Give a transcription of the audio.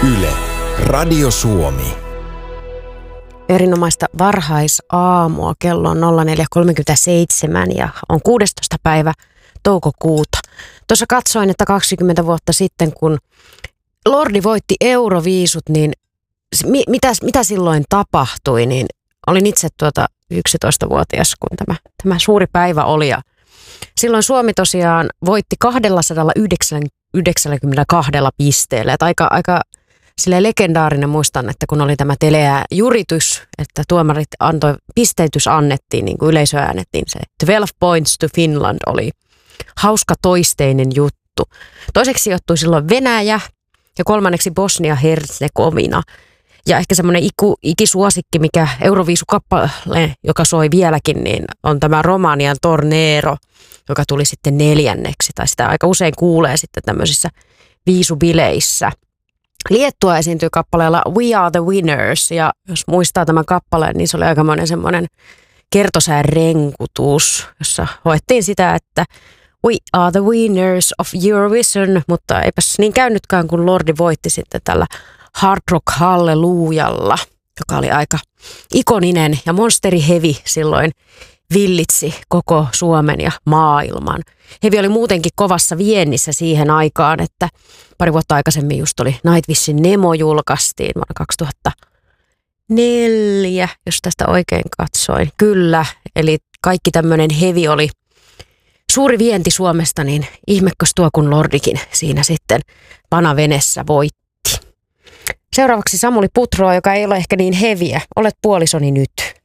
Yle, Radio Suomi. Erinomaista varhaisaamua. Kello on 04.37 ja on 16. päivä toukokuuta. Tuossa katsoin, että 20 vuotta sitten, kun Lordi voitti Euroviisut, niin mitä silloin tapahtui? Niin olin itse 11-vuotias, kun tämä suuri päivä oli. Ja silloin Suomi tosiaan voitti 292 pisteellä. Että aika silleen legendaarinen, muistan, että kun oli tämä teleä-juritys, että tuomarit pisteytys annettiin, niin kuin yleisö äänettiin se 12 points to Finland oli hauska toisteinen juttu. Toiseksi sijoittui silloin Venäjä ja kolmanneksi Bosnia-Herzegovina. Ja ehkä semmoinen ikisuosikki, mikä Euroviisukappale, joka soi vieläkin, niin on tämä Romanian Tornero, joka tuli sitten 4. tai sitä aika usein kuulee sitten tämmöisissä viisubileissä. Liettua esiintyi kappaleella We Are the Winners, ja jos muistaa tämän kappaleen, niin se oli aikamoinen semmoinen kertosään renkutus, jossa hoettiin sitä, että We are the winners of Eurovision, mutta eipäs niin käynytkään, kun Lordi voitti sitten tällä Hard Rock Hallelujalla, joka oli aika ikoninen, ja Monsteri Heavy silloin villitsi koko Suomen ja maailman. Heavy oli muutenkin kovassa viennissä siihen aikaan, että pari vuotta aikaisemmin just oli Nightwishin Nemo julkaistiin vuonna 2004, jos tästä oikein katsoin. Kyllä, eli kaikki tämmöinen Heavy oli suuri vienti Suomesta, niin ihmekös tuo, kun Lordikin siinä sitten vanavenessä voitti. Seuraavaksi Samuli Putroa, joka ei ole ehkä niin heviä. Olet puolisoni nyt.